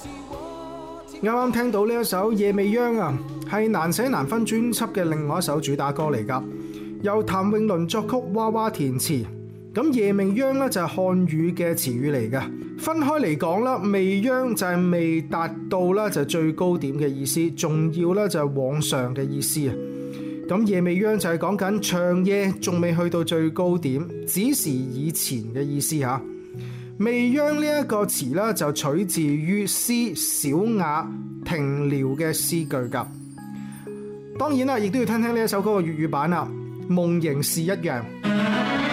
啱啱聽到呢一首《夜未央》啊，係難捨難分專輯嘅另外一首主打歌嚟噶，由譚詠麟作曲，娃娃填詞。咁夜未央咧就係漢語嘅詞語嚟嘅，分開嚟講啦，未央就係未達到啦就最高點嘅意思，仲要咧就係往上嘅意思啊。咁夜未央就係講緊長夜仲未去到最高點，只是以前嘅意思吓。未央呢一個詞咧就取自於詩小雅停聊嘅詩句噶。當然啦，亦都要聽聽呢一首歌嘅粵語版啦，夢仍是一樣。